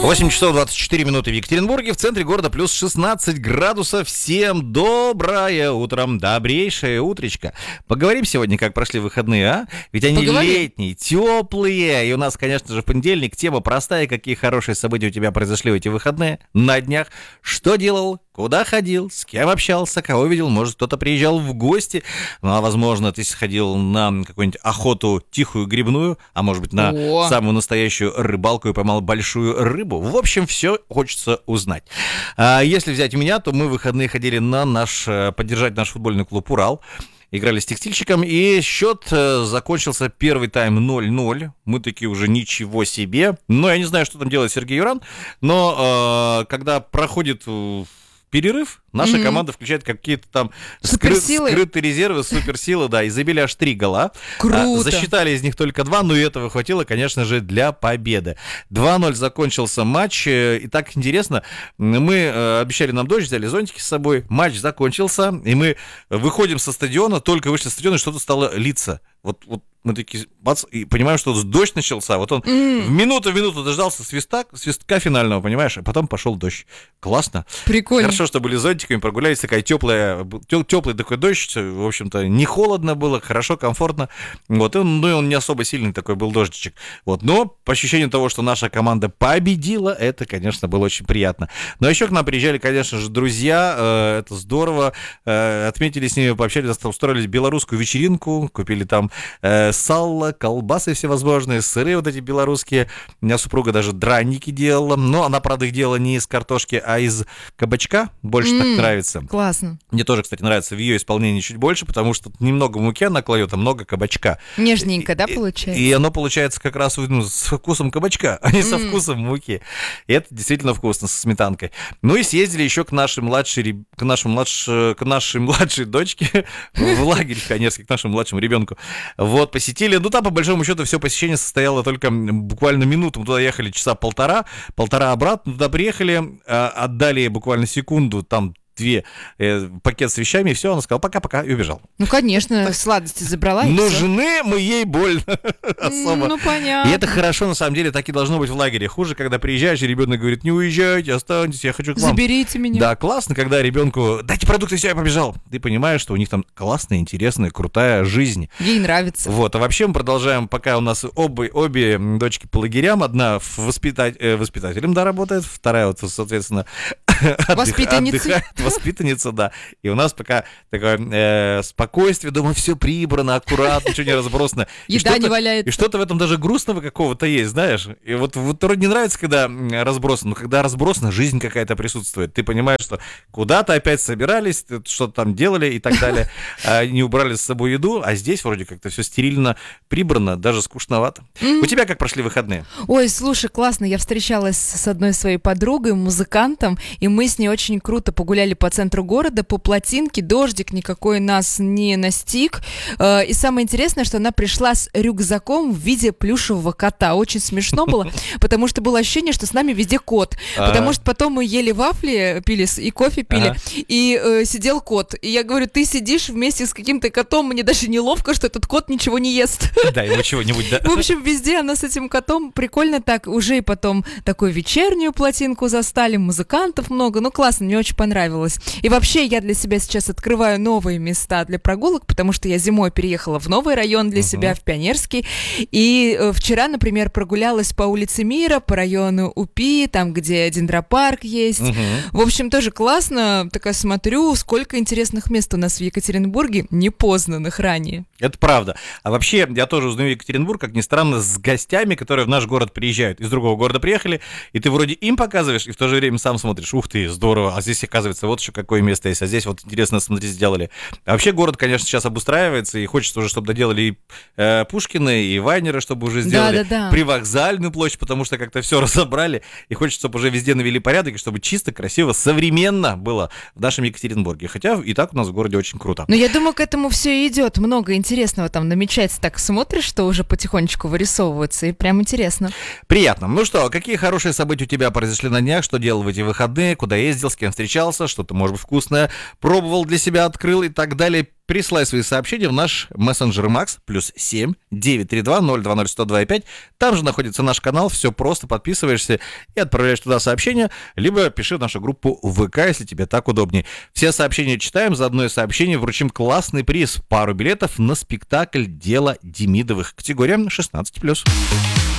8 часов 24 минуты в Екатеринбурге, в центре города плюс 16 градусов. Всем доброе утро, добрейшее утречко. Поговорим сегодня, как прошли выходные, а? Ведь они летние, теплые. И у нас, конечно же, в понедельник тема простая. Какие хорошие события у тебя произошли в эти выходные, на днях? Что делал? Куда ходил, с кем общался, кого видел, может, кто-то приезжал в гости, ну, а, возможно, ты сходил на какую-нибудь охоту тихую, грибную, а, может быть, на самую настоящую рыбалку и поймал большую рыбу. В общем, все хочется узнать. Если взять меня, то мы в выходные ходили поддержать наш футбольный клуб «Урал». Играли с текстильщиком, и счет закончился, первый тайм 0-0. Мы такие уже ничего себе. Но я не знаю, что там делает Сергей Юран, но когда проходит перерыв, наша команда включает какие-то там скрытые резервы, суперсилы, да, и забили аж 3 гола. Круто. Засчитали из них только 2, но и этого хватило, конечно же, для победы. 2-0 закончился матч, и так интересно, мы обещали нам дождь, взяли зонтики с собой, матч закончился, и мы выходим со стадиона, только вышли со стадиона, и что-то стало литься. Вот мы такие, бац, и понимаем, что дождь начался. Вот он в минуту дождался свистка финального, понимаешь, а потом пошел дождь. Классно. Прикольно. Хорошо, что были зонтиками, прогулялись, такая теплый такой дождь, в общем-то, не холодно было, хорошо, комфортно. Вот, и он не особо сильный такой был дождичек. Вот, но по ощущению того, что наша команда победила, это, конечно, было очень приятно. Но еще к нам приезжали, конечно же, друзья, это здорово, отметили с ними, пообщались, устроили белорусскую вечеринку, купили там сало, колбасы всевозможные, сыры вот эти белорусские. У меня супруга даже драники делала, но она, правда, их делала не из картошки, а из кабачка. Больше так нравится. Классно. Мне тоже, кстати, нравится в ее исполнении чуть больше, потому что немного муки она кладет, а много кабачка. Нежненько, да, получается? И оно получается как раз с вкусом кабачка, а не со вкусом муки. И это действительно вкусно, со сметанкой. Ну и съездили еще к нашей младшей дочке в лагерь пионерский, к нашему младшему ребенку. Вот, посетили. Ну, там, по большому счету, все посещение состояло только буквально минуту. Мы туда ехали часа полтора обратно. Туда приехали, отдали буквально секунду, там, 2 пакет с вещами, и все, она сказала пока-пока и убежал. Ну, конечно, сладости забрала. Нужны мы ей больно особо. Ну, понятно. И это хорошо, на самом деле, так и должно быть в лагере. Хуже, когда приезжаешь, и ребенок говорит, не уезжайте, останьтесь, я хочу к вам. Заберите меня. Да, классно, когда ребенку, дайте продукты, все, я побежал. Ты понимаешь, что у них там классная, интересная, крутая жизнь. Ей нравится. Вот, а вообще мы продолжаем, пока у нас обе дочки по лагерям, одна воспитателем, да, работает, вторая, вот, соответственно, отдыхает, воспитанница, да. И у нас пока такое спокойствие, дома все прибрано, аккуратно, ничего не разбросано. Еда не валяется. И что-то в этом даже грустного какого-то есть, знаешь. И вот вроде не нравится, когда разбросано, но когда разбросано, жизнь какая-то присутствует. Ты понимаешь, что куда-то опять собирались, что-то там делали и так далее, не убрали с собой еду, а здесь вроде как-то все стерильно прибрано, даже скучновато. У тебя как прошли выходные? Ой, слушай, классно. Я встречалась с одной своей подругой, музыкантом, и мы с ней очень круто погуляли по центру города, по плотинке, дождик никакой нас не настиг. И самое интересное, что она пришла с рюкзаком в виде плюшевого кота. Очень смешно было, потому что было ощущение, что с нами везде кот. Потому что потом мы ели вафли, пили и кофе пили, и сидел кот. И я говорю, ты сидишь вместе с каким-то котом, мне даже неловко, что этот кот ничего не ест. Да, ему чего-нибудь, да. В общем, везде она с этим котом. Прикольно так. Уже и потом такую вечернюю плотинку застали, музыкантов много. Ну, классно, мне очень понравилось. И вообще я для себя сейчас открываю новые места для прогулок, потому что я зимой переехала в новый район для себя, в Пионерский. И вчера, например, прогулялась по улице Мира, по району УПИ, там, где дендропарк есть. В общем, тоже классно. Такая смотрю, сколько интересных мест у нас в Екатеринбурге, непознанных ранее. Это правда. А вообще, я тоже узнаю Екатеринбург, как ни странно, с гостями, которые в наш город приезжают. Из другого города приехали, и ты вроде им показываешь, и в то же время сам смотришь. Ух ты, здорово. А здесь, оказывается, вот еще какое место есть. А здесь вот интересно, смотри, сделали. А вообще город, конечно, сейчас обустраивается, и хочется уже, чтобы доделали и Пушкина, и Вайнера, чтобы уже сделали. Привокзальную площадь, потому что как-то все разобрали. И хочется, чтобы уже везде навели порядок, и чтобы чисто, красиво, современно было в нашем Екатеринбурге. Хотя и так у нас в городе очень круто. Но я думаю, к этому все и идет. Много интересного там намечается. Так смотришь, что уже потихонечку вырисовывается, и прям интересно. Приятно. Ну что, какие хорошие события у тебя произошли на днях? Что делал в эти выходные? Куда ездил? С кем встречался? Что что-то, может быть, вкусное пробовал для себя, открыл и так далее. Присылай свои сообщения в наш мессенджер Макс, +7 932 020 102,5. Там же находится наш канал, все просто, подписываешься и отправляешь туда сообщения, либо пиши в нашу группу ВК, если тебе так удобнее. Все сообщения читаем, за одно сообщение вручим классный приз, пару билетов на спектакль «Дело Демидовых», категория 16+.